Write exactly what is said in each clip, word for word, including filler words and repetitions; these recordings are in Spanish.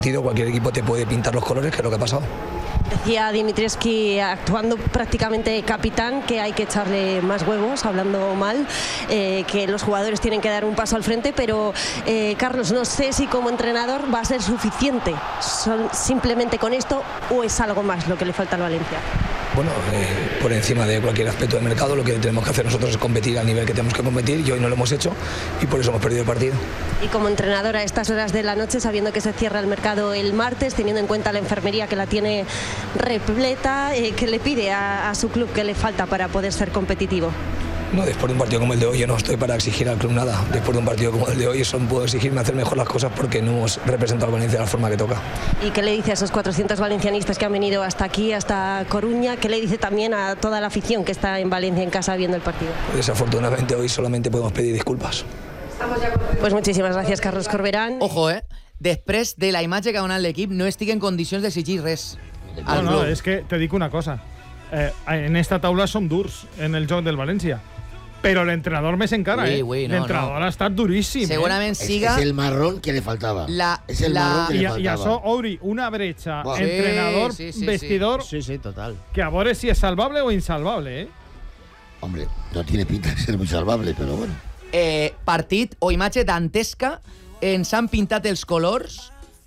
Cualquier equipo te puede pintar los colores, que es lo que ha pasado. Decía Dimitrievski, actuando prácticamente capitán, que hay que echarle más huevos, hablando mal, eh, que los jugadores tienen que dar un paso al frente, pero eh, Carlos, no sé si como entrenador va a ser suficiente son simplemente con esto o es algo más lo que le falta al Valencia. Bueno, eh, por encima de cualquier aspecto del mercado, lo que tenemos que hacer nosotros es competir al nivel que tenemos que competir, y hoy no lo hemos hecho y por eso hemos perdido el partido. Y como entrenador a estas horas de la noche, sabiendo que se cierra el mercado el martes, teniendo en cuenta la enfermería que la tiene repleta, eh, ¿qué le pide a, a su club que le falta para poder ser competitivo? No, después de un partido como el de hoy yo no estoy para exigir al club nada. Después de un partido como el de hoy solo puedo exigirme hacer mejor las cosas porque no hemos representado al Valencia de la forma que toca. ¿Y qué le dice a esos cuatrocientos valencianistas que han venido hasta aquí, hasta Coruña? ¿Qué le dice también a toda la afición que está en Valencia en casa viendo el partido? Pues desafortunadamente hoy solamente podemos pedir disculpas. Pues muchísimas gracias, Carlos Corberán. Ojo, eh? Després de la imatge que ha donat l'equip no estic en condicions de exigir res. No, no, és que te dic una cosa. Eh, en esta taula som durs en el joc del València. Pero el entrenador més encara, oui, eh? Oui, no, L'entrenador no. ha estat duríssim. Segurament eh? siga... Es el marrón que le faltaba. La, es el la... marrón que I, le faltaba. I això obri una brecha Wow. entrenador, sí, sí, sí, vestidor, Sí, sí, total. que a veure si és salvable o insalvable, eh? Hombre, no tiene pinta de ser muy salvable, pero bueno. Eh, partit o imatge dantesca, ens han pintat els colors.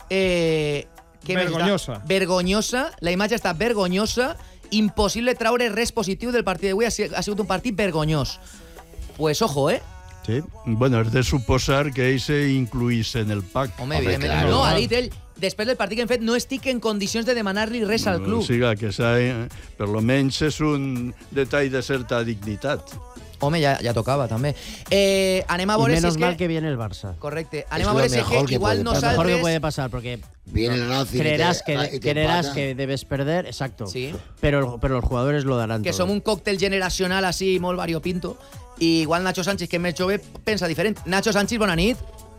Eh, què més Vergonyosa. està? Vergonyosa. La imatge està vergonyosa. Impossible traure res positiu del partit d'avui. Ha sigut ha sigut un partit vergonyós. Pues ojo, eh? Sí, bueno, és de suposar que ell se incluís en el pack. Home, Home, evidentment. claro. No, ha dit ell, després del partit que hem fet, no estic en condicions de demanar-li res al club. O sigui, que s'ha, per lo menys és un detall de certa dignitat. Home, ja, ja tocava, també. Eh, anem a Y veure si menos és mal que... que viene el Barça. Correcte. Anem Es a lo veure si és mejor que que igual puede no Lo pasar. mejor que salves... puede pasar, porque Viene el Nazi y creerás, te- que, y te creerás empata. que debes perder, exacto. Sí. Pero, pero los jugadores lo darán Que todo. som un còctel generacional així molt variopinto, i igual Nacho Sánchez, que és més jove, pensa diferent. Nacho Sánchez, bona nit.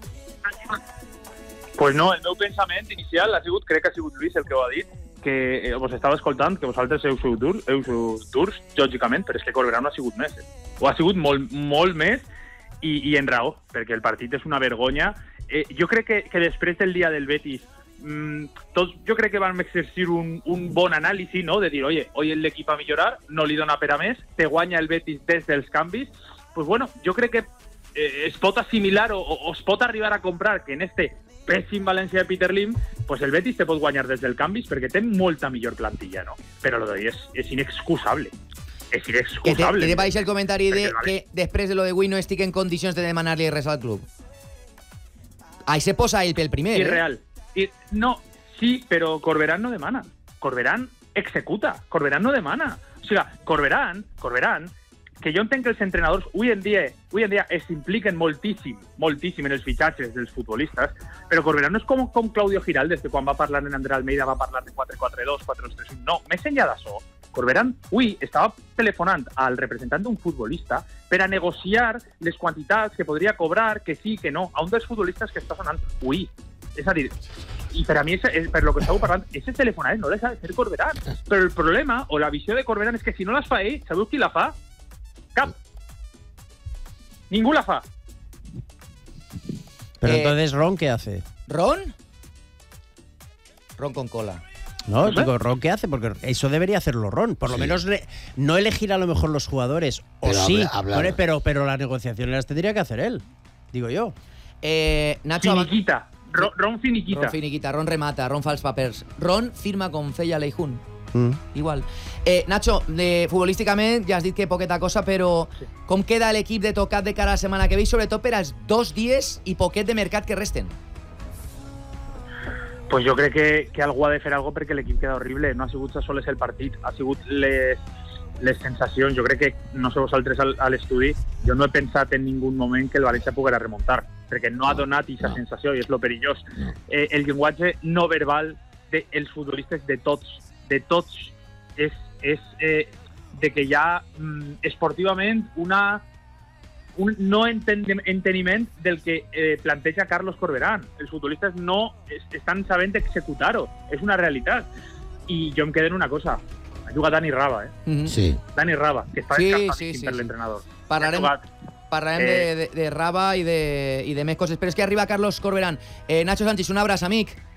Pues no, el meu pensament inicial ha sigut, crec que ha sigut Lluís el que ho ha dit, que eh, vos estava escoltant, que vosaltres heu sigut durs, heu sigut durs, lògicament, però és que Corberán no ha sigut més. Eh? Ho ha sigut molt, molt més i, i en raó, perquè el partit és una vergonya. Eh, jo crec que, que després del dia del Betis, mmm, tots, jo crec que vam exercir un, un bon anàlisi, no?, de dir, oye, hoy l'equip a millorar, no li dona per a més, te guanya el Betis des dels canvis. Pues bueno, jo crec que eh, es pot assimilar o, o es pot arribar a comprar que en este pèssim València de Peter Lim, pues el Betis te pot guanyar des del canvis perquè té molta millor plantilla, no? Però lo d'ahir és, és inexcusable. És Que te, inexcusable. que te país el comentari de Perquè el que després de lo de avui no estic en condicions de demanar-li res al club. Ahí se posa ell pel primer, eh? Irreal. I, no, sí, però Corberán no demana. Corberán executa. Corberán no demana. O sigui, Corberán, Corberán, que jo entenc que els entrenadors avui en dia, avui en dia es impliquen moltíssim, moltíssim en els fitxatges dels futbolistes, però Corberán no és com, com Claudio Giraldes, que quan va parlar en André Almeida va parlar de quatre quatre dos, quatre dos tres un. No, més enllà d'això, Corberán avui estava telefonant al representant d'un futbolista per a negociar les quantitats que podria cobrar, que sí, que no, a un dels futbolistes que està sonant avui. És a dir, i per a mi, és, és, per lo que estàveu parlant, aquestes telefonades no les ha de fer Corberán. Però el problema, o la visió de Corberán, és que si no les fa ell, sabeu qui la fa? Cap. Ningú la fa. Pero Eh, entonces, Ron, ¿qué hace? ¿Ron? Ron con cola. No, No sé. digo, ¿Ron qué hace? Porque eso debería hacerlo Ron. Por lo Sí. menos re- no elegir a lo mejor los jugadores. O Pero sí, habla- hablar. pero, pero, pero las negociaciones las tendría que hacer él. Digo yo. Eh, Nacho... Finiquita. Ron, Ron finiquita. Ron finiquita, Ron remata, Ron fa els papers. Ron firma com feia Leijun. Mm. Igual. Eh, Nacho, eh, futbolísticament ja has dit que poqueta cosa, però Sí. com queda l'equip de tocat de cara a la setmana que ve, i sobretot per als dos dies i poquet de mercat que resten? Pues jo crec que, que algú ha de fer algo perquè l'equip queda horrible. No ha sigut sols el partit, ha sigut les, les sensacions. Jo crec que, no sé vosaltres al, a l'estudi, jo no he pensat en ningú moment que el València poguera remuntar, perquè no ha donat aquesta no. sensació i és lo perillós. No. Eh, el llenguatge no verbal dels futbolistes, de tots, de tots, és, és eh, de que hi ha mm, esportivament una un no entenem- enteniment del que eh, planteja Carlos Corberán. Els futbolistes no es, estan sabent executar-ho. És una realitat. I jo em quedo en una cosa. Ha jugat Dani Raba, eh? Mm -hmm. Sí. Dani Raba, que està Sí, descansadíssim sí, sí, per sí. l'entrenador. Parlarem, Ha jugat. parlarem Eh, de, de, de Raba i de, i de més coses. Però és que arriba Carlos Corberán. Eh, Nacho Sánchez, un abraç, amic.